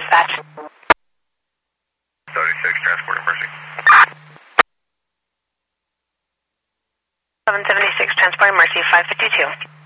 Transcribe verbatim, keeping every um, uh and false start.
dispatch. thirty-six, transport Mercy. seven seventy-six, transport Mercy, five fifty-two.